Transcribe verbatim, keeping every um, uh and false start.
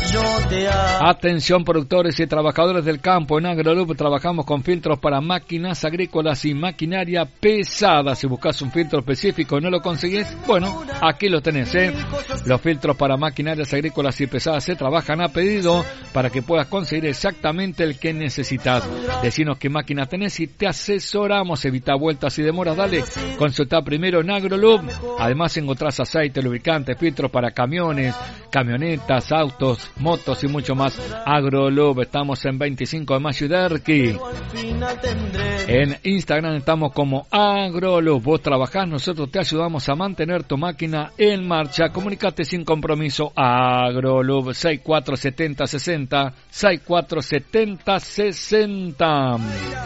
Atención productores y trabajadores del campo, en AgroLub trabajamos con filtros para máquinas agrícolas y maquinaria pesada. Si buscas un filtro específico y no lo conseguís, bueno, aquí lo tenés, ¿eh? Los filtros para maquinarias agrícolas y pesadas se trabajan a pedido para que puedas conseguir exactamente el que necesitas. Decinos qué máquina tenés y te asesoramos. Evita vueltas y demoras, dale, consulta primero en AgroLub. Además encontrás aceite, lubricante, filtros para camiones, camionetas, autos, motos y mucho más. AgroLub, estamos en veinticinco de mayo de Erqui. En Instagram estamos como AgroLub. Vos trabajás, nosotros te ayudamos a mantener tu máquina en marcha. Comunicate sin compromiso a AgroLub seis cuatro siete cero sesenta, seis cuatro siete cero sesenta.